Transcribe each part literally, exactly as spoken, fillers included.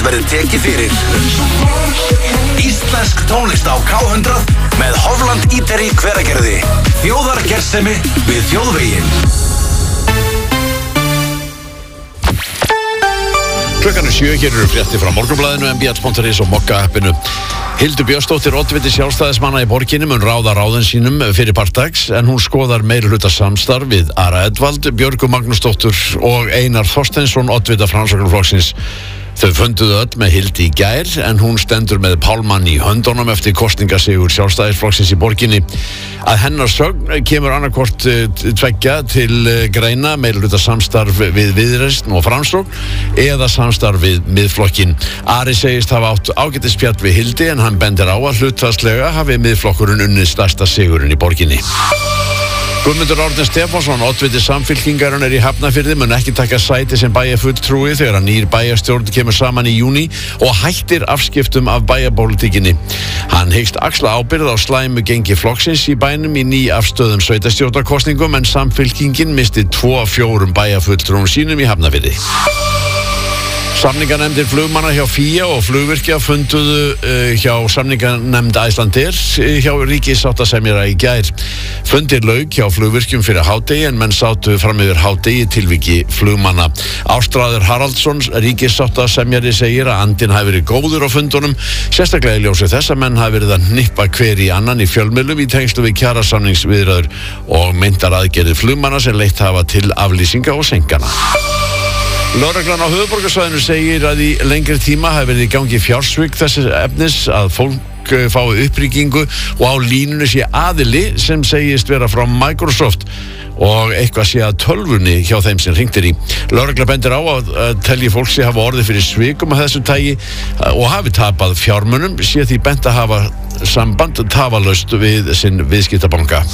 kvöldið verður tekið fyrir. Íslensk tónlist á K hundrað með Hofland Íteri Hveragerði. Þjóðargersemi við þjóðveginn. Klukkan er sjö, hér eru fréttir frá Morgunblaðinu, M B L punktur is og Mokka-appinu. Hildur Björnsdóttir, oddviti sjálfstæðismanna í borginni, mun ráða ráðin sínum fyrir partags, en hún skoðar meirihluta samstarf við Ara Edvald, Björgu Magnúsdóttur og Einar Þorsteinsson, oddvita Framsóknarflokksins. Þau funduðu öll með Hildi í gær, en hún stendur með Pálmann í höndunum eftir kosningasigur sjálfstæðisflokksins í borginni. Að hennar sögn kemur annarkvort tveggja til greina, meirihluta samstarf við Viðreisn og Framsókn eða samstarf við Miðflokkinn. Ari segist hafa átt ágætisspjall við Hildi, en hann bendir á að hlutfallslega hafi Miðflokkurinn unnið stærsta sigurinn í borginni. Guðmundur Árni Stefánsson, oddviti Samfylkingarinnar í Hafnarfirði, mun ekki taka sæti sem bæjarfulltrúi þegar að nýr bæjarstjórn kemur saman í júní og hættir afskiptum af bæjarpólitíkinni. Hann hyggst axla ábyrgð á slæmu gengi flokksins í bænum í ný afstöðum sveitarstjórnarkosningum, en Samfylkingin misti tvo af fjórum bæjarfulltrúum sínum í Hafnarfirði. Samninganefndir flugmanna hjá Fía og flugvirkja funduðu uh, hjá samninganefnd Icelandair uh, hjá ríkissáttasemjara í gær. Fundir lauk hjá flugvirkjum fyrir hádegi, en menn sátu fram yfir hádegi í tilviki flugmanna. Ástráður Haraldsson, ríkissáttasemjari, segir að andinn hafi verið góður á fundunum, sérstaklega í ljósi þess að menn hafi verið að hnippa hver í annan í fjölmiðlum í tengslu við kjarasamningsviðræður og meintar aðgerðir flugmanna sem leitt hafa til aflýsinga og senkana. Lögreglan á höfuðborgarsvæðinu segir að í lengri tíma hafi verið í gangi fjársvik þessi efnis að fólk fái upprýkingu og á línunni sé aðili sem segist vera frá Microsoft og eitthvað sé að tölvunni hjá þeim sem hringtir í. Lögregla bendir á að, að telji fólk sé hafa orðið fyrir svikum af þessu tagi og hafi tapað fjármunum, sé því bent að hafa samband tafalaust við sinn viðskiptabanka.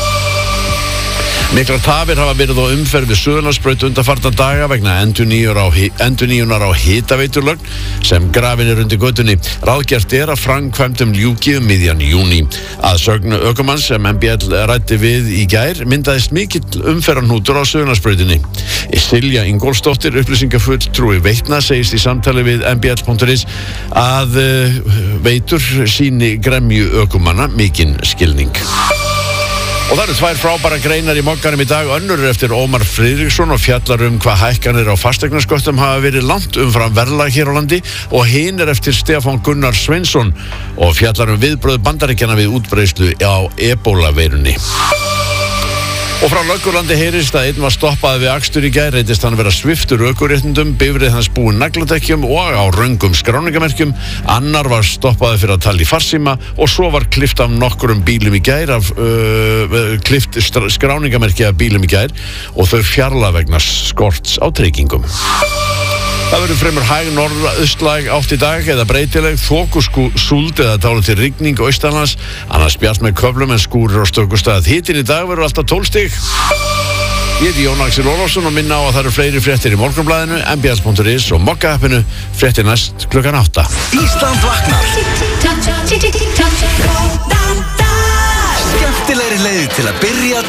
Miklar tafir hafa verið á umferð við Suðurlandsbraut undanfarna daga vegna endurnýjunar á hitaveiturlögn sem grafin er undir götunni. Ráðgert er að framkvæmdum ljúki um miðjan júní. Að sögn ökumanns sem M B L ræddi við í gær myndaðist mikill umferðarhnútur á Suðurlandsbrautinni. Silja Ingólfsdóttir, upplýsingafulltrúi Veitna, segist í samtali við M B L punktur is að uh, veitur síni gremju ökumanna mikinn skilning. Og það eru tvær frábæra greinar í Mogganum í dag. Önnur er eftir Ómar Friðriksson og fjallar um hvað hækkanir á fasteignasköttum hafa verið langt umfram verðlag hér á landi, og hin er eftir Stefán Gunnar Sveinsson og fjallar um viðbrögð Bandaríkjanna við útbreiðslu á ebólaveirunni. Og frá Löggurlandi heyrist að einn var stoppaði við akstur í gær, reyndist hann vera sviptur ökuréttindum, bifreið hans búin nagladekkjum og á röngum skráningamerkjum. Annar var stoppaði fyrir að tala í farsíma og svo var klift af nokkurum bílum í gær af uh, klift skráningamerki af bílum í gær og þau fjarla vegna skorts á tryggingum. Það verður fremur hæg norðaustlæg átt í dag eða breytileg, þokusúld eða dálítil rigning austanlands, annars bjart með köflum en skúrir á stöku stað. Hitinn í dag verður alltaf tólf stig. Ég heiti Jón Axel Ólafsson og minna á að það eru fleiri fréttir í Morgunblaðinu, M B L punktur is og Mokka-appinu. Fréttir næst klukkan átta. Ísland vaknar. Skemmtilegri leið til að byrja